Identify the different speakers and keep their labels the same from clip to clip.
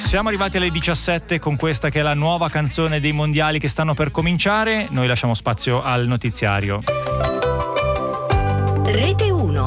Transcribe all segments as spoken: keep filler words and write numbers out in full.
Speaker 1: Siamo arrivati alle diciassette con questa che è la nuova canzone dei mondiali che stanno per cominciare. Noi lasciamo spazio al notiziario.
Speaker 2: Rete uno.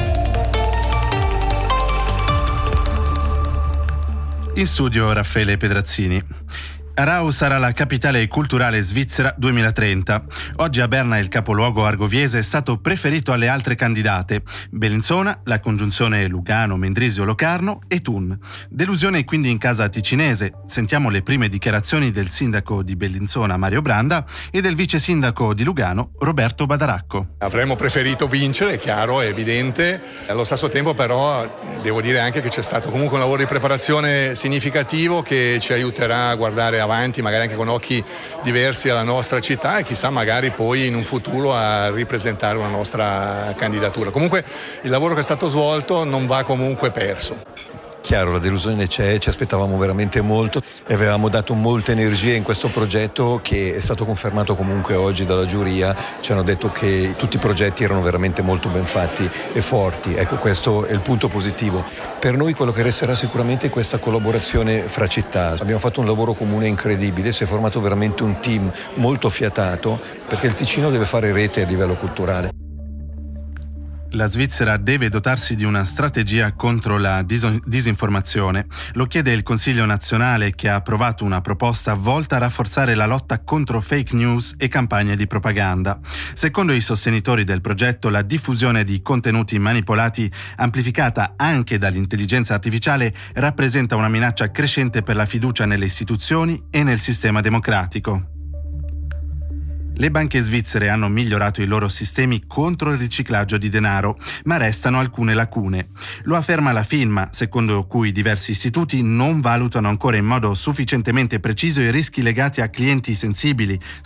Speaker 3: In studio Raffaele Pedrazzini. Aarau sarà la capitale culturale svizzera duemilatrenta. Oggi a Berna, il capoluogo argoviese, è stato preferito alle altre candidate: Bellinzona, la congiunzione Lugano, Mendrisio, Locarno e Thun. Delusione quindi in casa ticinese. Sentiamo le prime dichiarazioni del sindaco di Bellinzona, Mario Branda, e del vice sindaco di Lugano, Roberto Badaracco.
Speaker 4: Avremmo preferito vincere, è chiaro, è evidente. Allo stesso tempo però devo dire anche che c'è stato comunque un lavoro di preparazione significativo che ci aiuterà a guardare avanti, magari anche con occhi diversi alla nostra città, e chissà magari poi in un futuro a ripresentare una nostra candidatura. Comunque il lavoro che è stato svolto non va comunque perso.
Speaker 5: Chiaro, la delusione c'è, ci aspettavamo veramente molto e avevamo dato molte energie in questo progetto, che è stato confermato comunque oggi dalla giuria. Ci hanno detto che tutti i progetti erano veramente molto ben fatti e forti. Ecco, questo è il punto positivo. Per noi quello che resterà sicuramente è questa collaborazione fra città. Abbiamo fatto un lavoro comune incredibile, si è formato veramente un team molto fiatato, perché il Ticino deve fare rete a livello culturale.
Speaker 3: La Svizzera deve dotarsi di una strategia contro la dis- disinformazione. Lo chiede il Consiglio nazionale, che ha approvato una proposta volta a rafforzare la lotta contro fake news e campagne di propaganda. Secondo i sostenitori del progetto, la diffusione di contenuti manipolati, amplificata anche dall'intelligenza artificiale, rappresenta una minaccia crescente per la fiducia nelle istituzioni e nel sistema democratico. Le banche svizzere hanno migliorato i loro sistemi contro il riciclaggio di denaro, ma restano alcune lacune. Lo afferma la FINMA, secondo cui diversi istituti non valutano ancora in modo sufficientemente preciso i rischi legati a clienti sensibili,